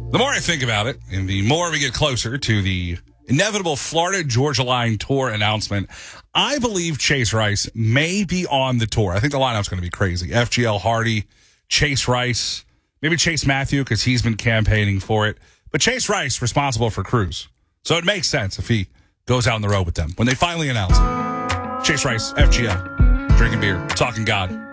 The more I think about it, and the more we get closer to the inevitable Florida Georgia Line tour announcement, I believe Chase Rice may be on the tour. I think the lineup's going to be crazy. FGL Hardy, Chase Rice, maybe Chase Matthew because he's been campaigning for it. But Chase Rice responsible for Cruz. So it makes sense if he goes out on the road with them when they finally announce it. Chase Rice, FGL, drinking beer, talking God.